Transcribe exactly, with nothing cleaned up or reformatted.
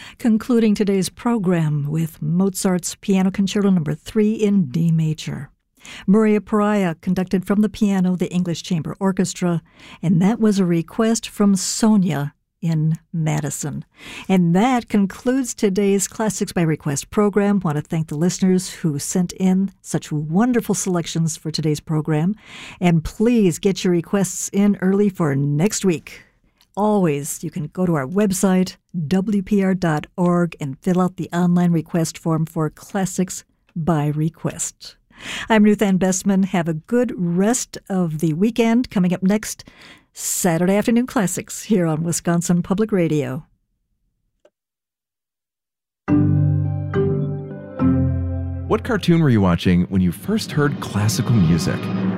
concluding today's program with Mozart's Piano Concerto Number three in D major. Maria Pariah conducted from the piano the English Chamber Orchestra, and that was a request from Sonia in Madison. And that concludes today's Classics by Request program. I want to thank the listeners who sent in such wonderful selections for today's program. And please get your requests in early for next week. Always, you can go to our website, W P R dot org, and fill out the online request form for Classics by Request. I'm Ruth Ann Bestman. Have a good rest of the weekend. Coming up next, Saturday Afternoon Classics here on Wisconsin Public Radio. What cartoon were you watching when you first heard classical music?